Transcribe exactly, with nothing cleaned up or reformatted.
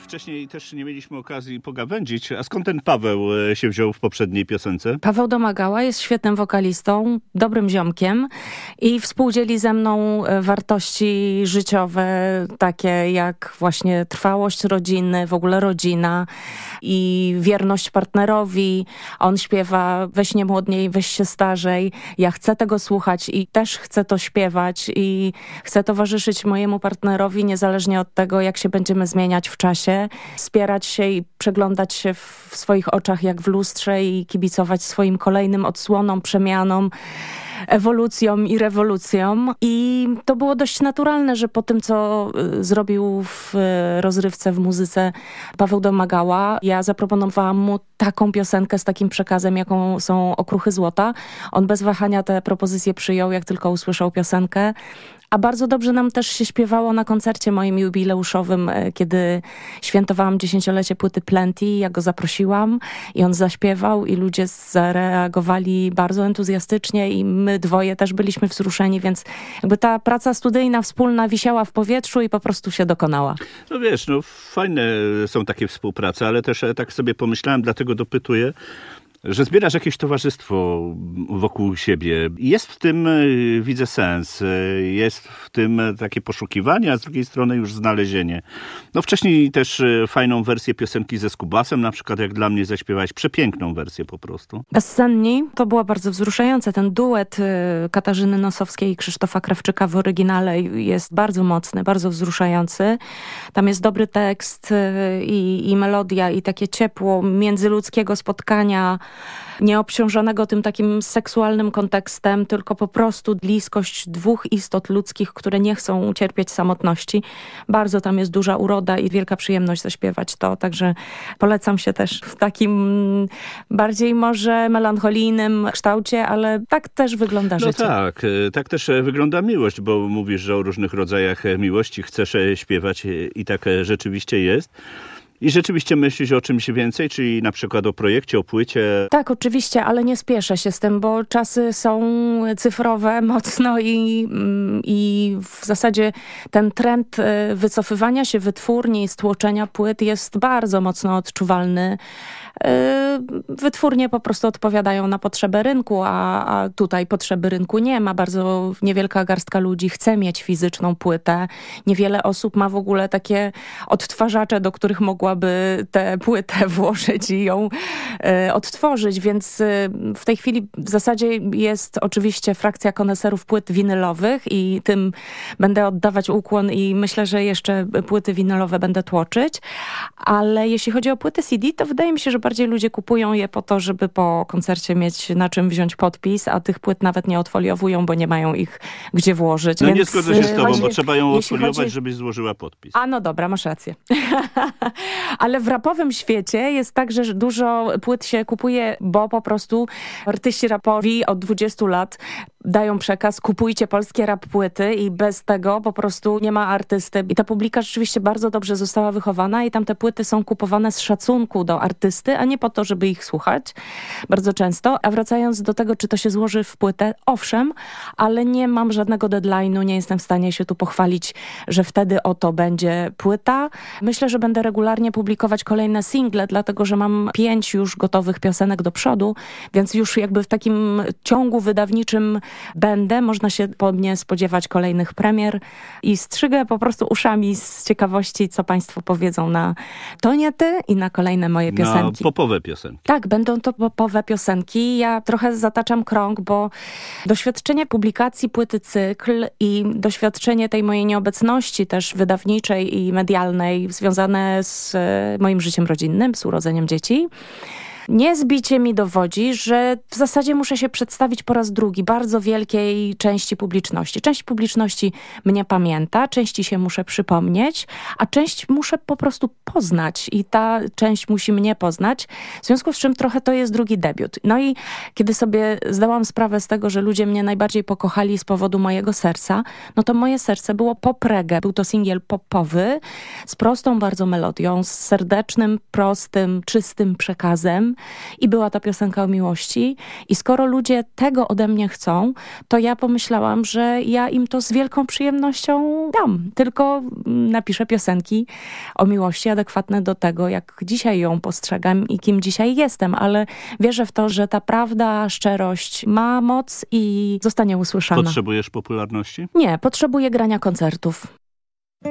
wcześniej też nie mieliśmy okazji pogawędzić. A skąd ten Paweł się wziął w poprzedniej piosence? Paweł Domagała jest świetnym wokalistą, dobrym ziomkiem i współdzieli ze mną wartości życiowe, takie jak właśnie trwałość rodziny, w ogóle rodzina i wierność partnerowi. On śpiewa weź nie młodniej, weź się starzej. Ja chcę tego słuchać i też chcę to śpiewać i chcę towarzyszyć mojemu partnerowi niezależnie od tego, jak się będziemy zmieniać w czasie. Wspierać się i przeglądać się w swoich oczach jak w lustrze i kibicować swoim kolejnym odsłonom, przemianom, ewolucją i rewolucją. I to było dość naturalne, że po tym, co zrobił w rozrywce, w muzyce Paweł Domagała, ja zaproponowałam mu taką piosenkę z takim przekazem, jaką są Okruchy Złota. On bez wahania tę propozycję przyjął, jak tylko usłyszał piosenkę. A bardzo dobrze nam też się śpiewało na koncercie moim jubileuszowym, kiedy świętowałam dziesięciolecie płyty Plenty. Ja go zaprosiłam i on zaśpiewał i ludzie zareagowali bardzo entuzjastycznie i my dwoje też byliśmy wzruszeni, więc jakby ta praca studyjna wspólna wisiała w powietrzu i po prostu się dokonała. No wiesz, no fajne są takie współprace, ale też tak sobie pomyślałem, dlatego dopytuję, że zbierasz jakieś towarzystwo wokół siebie. Jest w tym, widzę, sens. Jest w tym takie poszukiwanie, a z drugiej strony już znalezienie. No wcześniej też fajną wersję piosenki ze Skubasem, na przykład jak dla mnie zaśpiewałeś, przepiękną wersję po prostu. Bezsenni, to było bardzo wzruszające. Ten duet Katarzyny Nosowskiej i Krzysztofa Krawczyka w oryginale jest bardzo mocny, bardzo wzruszający. Tam jest dobry tekst i, i melodia i takie ciepło międzyludzkiego spotkania, nieobciążonego tym takim seksualnym kontekstem, tylko po prostu bliskość dwóch istot ludzkich, które nie chcą cierpieć samotności. Bardzo tam jest duża uroda i wielka przyjemność zaśpiewać to, także polecam się też w takim bardziej może melancholijnym kształcie, ale tak też wygląda no życie. No tak, tak też wygląda miłość, bo mówisz, że o różnych rodzajach miłości chcesz śpiewać i tak rzeczywiście jest. I rzeczywiście myślisz o czymś więcej, czyli na przykład o projekcie, o płycie? Tak, oczywiście, ale nie spieszę się z tym, bo czasy są cyfrowe mocno i, i w zasadzie ten trend wycofywania się wytwórni, stłoczenia płyt jest bardzo mocno odczuwalny. Wytwórnie po prostu odpowiadają na potrzeby rynku, a, a tutaj potrzeby rynku nie ma. Bardzo niewielka garstka ludzi chce mieć fizyczną płytę. Niewiele osób ma w ogóle takie odtwarzacze, do których mogłaby tę płytę włożyć i ją e, odtworzyć, więc e, w tej chwili w zasadzie jest oczywiście frakcja koneserów płyt winylowych i tym będę oddawać ukłon i myślę, że jeszcze płyty winylowe będę tłoczyć, ale jeśli chodzi o płyty C D, to wydaje mi się, że bardziej ludzie kupują je po to, żeby po koncercie mieć na czym wziąć podpis, a tych płyt nawet nie odfoliowują, bo nie mają ich gdzie włożyć. No Więc nie zgodzę się z tobą, właśnie, bo trzeba ją odfoliować, chodzi... żebyś złożyła podpis. A no dobra, masz rację. Ale w rapowym świecie jest tak, że dużo płyt się kupuje, bo po prostu artyści rapowi od dwudziestu lat dają przekaz, kupujcie polskie rap płyty i bez tego po prostu nie ma artysty. I ta publika rzeczywiście bardzo dobrze została wychowana i tam te płyty są kupowane z szacunku do artysty, a nie po to, żeby ich słuchać bardzo często. A wracając do tego, czy to się złoży w płytę, owszem, ale nie mam żadnego deadline'u, nie jestem w stanie się tu pochwalić, że wtedy oto będzie płyta. Myślę, że będę regularnie publikować kolejne single, dlatego, że mam pięć już gotowych piosenek do przodu, więc już jakby w takim ciągu wydawniczym będę, można się po mnie spodziewać kolejnych premier i strzygę po prostu uszami z ciekawości, co państwo powiedzą na To nie ty i na kolejne moje piosenki. Na popowe piosenki. Tak, będą to popowe piosenki. Ja trochę zataczam krąg, bo doświadczenie publikacji płyty cykl i doświadczenie tej mojej nieobecności też wydawniczej i medialnej związane z moim życiem rodzinnym, z urodzeniem dzieci, niezbicie mi dowodzi, że w zasadzie muszę się przedstawić po raz drugi bardzo wielkiej części publiczności. Część publiczności mnie pamięta, części się muszę przypomnieć, a część muszę po prostu poznać i ta część musi mnie poznać, w związku z czym trochę to jest drugi debiut. No i kiedy sobie zdałam sprawę z tego, że ludzie mnie najbardziej pokochali z powodu mojego serca, no to moje serce było pop reggae. Był to singiel popowy z prostą bardzo melodią, z serdecznym, prostym, czystym przekazem. i była to piosenka o miłości. I skoro ludzie tego ode mnie chcą, to ja pomyślałam, że ja im to z wielką przyjemnością dam. Tylko napiszę piosenki o miłości adekwatne do tego, jak dzisiaj ją postrzegam i kim dzisiaj jestem, ale wierzę w to, że ta prawda, szczerość ma moc i zostanie usłyszana. Potrzebujesz popularności? Nie, potrzebuję grania koncertów.